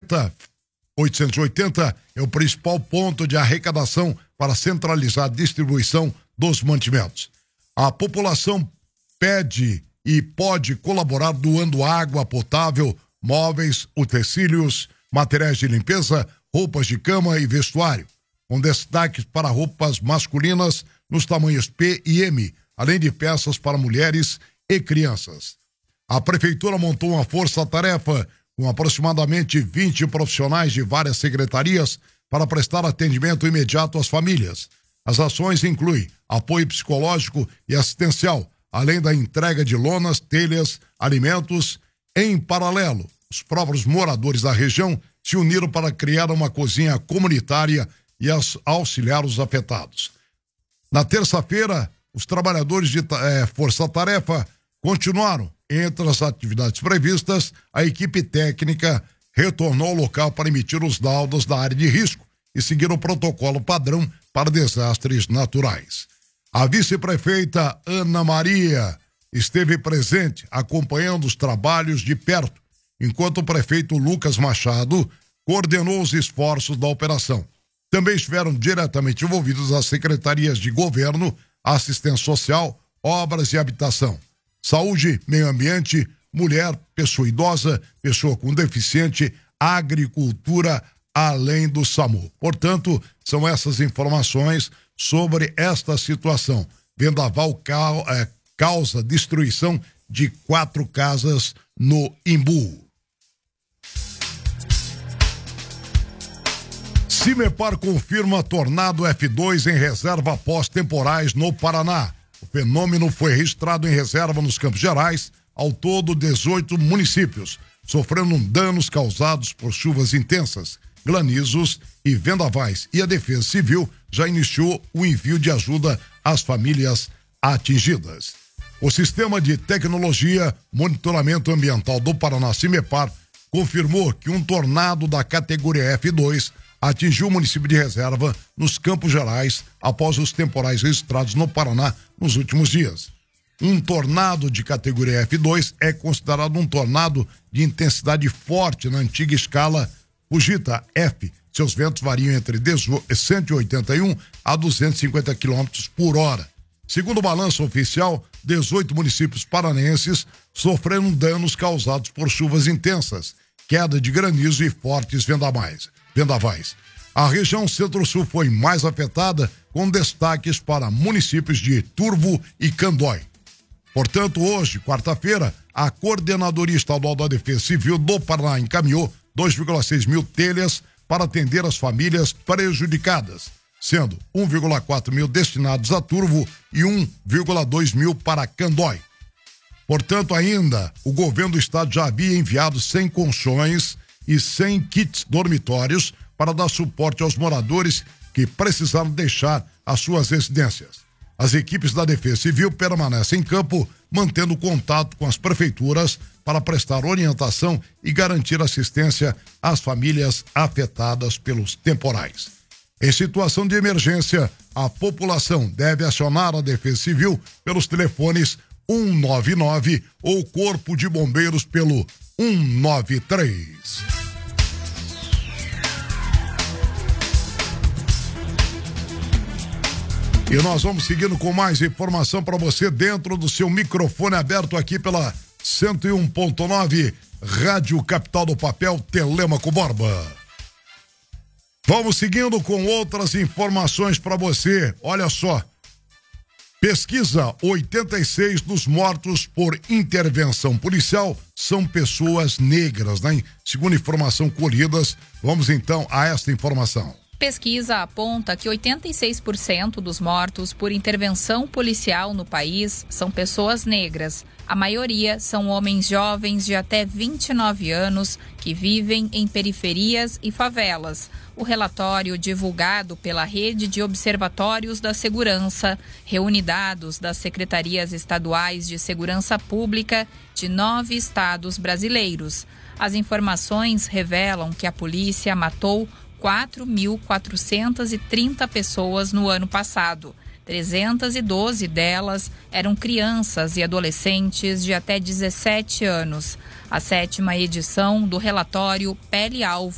880 é o principal ponto de arrecadação para centralizar a distribuição dos mantimentos. A população pede e pode colaborar doando água potável, móveis, utensílios, materiais de limpeza, roupas de cama e vestuário, com destaques para roupas masculinas nos tamanhos P e M, além de peças para mulheres e crianças. A prefeitura montou uma força-tarefa com aproximadamente 20 profissionais de várias secretarias para prestar atendimento imediato às famílias. As ações incluem apoio psicológico e assistencial, além da entrega de lonas, telhas, alimentos. Em paralelo, os próprios moradores da região se uniram para criar uma cozinha comunitária e auxiliar os afetados. Na terça-feira, os trabalhadores de força-tarefa continuaram. Entre as atividades previstas, a equipe técnica retornou ao local para emitir os laudos da área de risco e seguir o protocolo padrão para desastres naturais. A vice-prefeita Ana Maria esteve presente acompanhando os trabalhos de perto, enquanto o prefeito Lucas Machado coordenou os esforços da operação. Também estiveram diretamente envolvidos as secretarias de governo, assistência social, obras e habitação, saúde, meio ambiente, mulher, pessoa idosa, pessoa com deficiente, agricultura, além do SAMU. Portanto, são essas informações sobre esta situação. Vendaval causa destruição de 4 casas no Imbu. Cimepar confirma tornado F2 em reserva após temporais no Paraná. O fenômeno foi registrado em reserva nos Campos Gerais, ao todo 18 municípios, sofrendo danos causados por chuvas intensas, granizos e vendavais. E a Defesa Civil já iniciou o envio de ajuda às famílias atingidas. O Sistema de Tecnologia Monitoramento Ambiental do Paraná, Cimepar, confirmou que um tornado da categoria F2 atingiu o município de Reserva nos Campos Gerais após os temporais registrados no Paraná nos últimos dias. Um tornado de categoria F2 é considerado um tornado de intensidade forte na antiga escala Fujita F. Seus ventos variam entre 181 a 250 km por hora. Segundo o balanço oficial, 18 municípios paranenses sofreram danos causados por chuvas intensas, queda de granizo e fortes vendavais. A região Centro-Sul foi mais afetada, com destaques para municípios de Turvo e Candói. Portanto, hoje, quarta-feira, a Coordenadoria Estadual da Defesa Civil do Paraná encaminhou 2,6 mil telhas para atender as famílias prejudicadas, sendo 1,4 mil destinados a Turvo e 1,2 mil para Candói. Portanto, ainda, o governo do estado já havia enviado 100 colchões e 100 kits dormitórios para dar suporte aos moradores que precisaram deixar as suas residências. As equipes da Defesa Civil permanecem em campo, mantendo contato com as prefeituras para prestar orientação e garantir assistência às famílias afetadas pelos temporais. Em situação de emergência, a população deve acionar a Defesa Civil pelos telefones 199 ou Corpo de Bombeiros pelo 193. E nós vamos seguindo com mais informação para você dentro do seu microfone aberto aqui pela 101.9 Rádio Capital do Papel, Telêmaco Borba. Vamos seguindo com outras informações para você. Olha só. Pesquisa: 86 dos mortos por intervenção policial são pessoas negras, né? Segundo informação colhidas, vamos então a esta informação. Pesquisa aponta que 86% dos mortos por intervenção policial no país são pessoas negras. A maioria são homens jovens de até 29 anos que vivem em periferias e favelas. O relatório divulgado pela Rede de Observatórios da Segurança reúne dados das Secretarias Estaduais de Segurança Pública de 9 estados brasileiros. As informações revelam que a polícia matou 4.430 pessoas no ano passado. 312 delas eram crianças e adolescentes de até 17 anos. A 7ª edição do relatório Pele Alvo